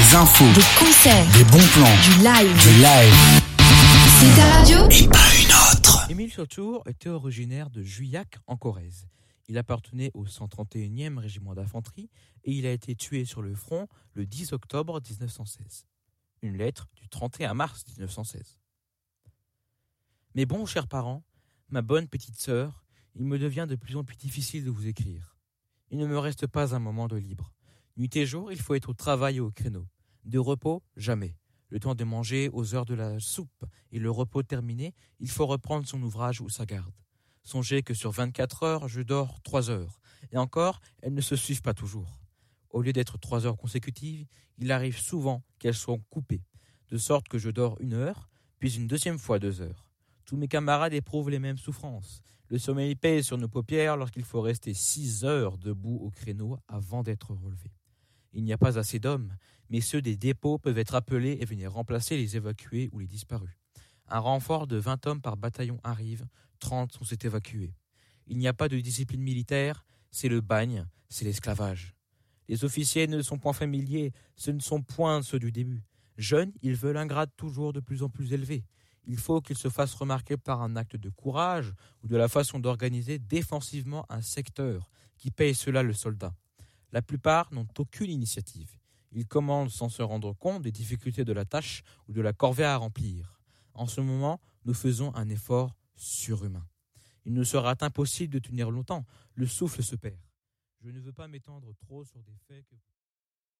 Des infos, des concerts, des bons plans, du live. C'est ta radio et pas une autre. Émile Chautour était originaire de Juillac en Corrèze. Il appartenait au 131e régiment d'infanterie et il a été tué sur le front le 10 octobre 1916. Une lettre du 31 mars 1916. Mes bons chers parents, ma bonne petite sœur, il me devient de plus en plus difficile de vous écrire. Il ne me reste pas un moment de libre. Nuit et jour, il faut être au travail et au créneau. De repos, jamais. Le temps de manger aux heures de la soupe et le repos terminé, il faut reprendre son ouvrage ou sa garde. Songez que sur 24 heures, je dors 3 heures. Et encore, elles ne se suivent pas toujours. Au lieu d'être 3 heures consécutives, il arrive souvent qu'elles soient coupées, de sorte que je dors 1 heure, puis une deuxième fois 2 heures. Tous mes camarades éprouvent les mêmes souffrances. Le sommeil pèse sur nos paupières lorsqu'il faut rester 6 heures debout au créneau avant d'être relevé. Il n'y a pas assez d'hommes, mais ceux des dépôts peuvent être appelés et venir remplacer les évacués ou les disparus. Un renfort de 20 hommes par bataillon arrive, 30 sont évacués. Il n'y a pas de discipline militaire, c'est le bagne, c'est l'esclavage. Les officiers ne sont point familiers, ce ne sont point ceux du début. Jeunes, ils veulent un grade toujours de plus en plus élevé. Il faut qu'ils se fassent remarquer par un acte de courage ou de la façon d'organiser défensivement un secteur qui paye cela le soldat. La plupart n'ont aucune initiative. Ils commandent sans se rendre compte des difficultés de la tâche ou de la corvée à remplir. En ce moment, nous faisons un effort surhumain. Il nous sera impossible de tenir longtemps. Le souffle se perd. Je ne veux pas m'étendre trop sur des faits que...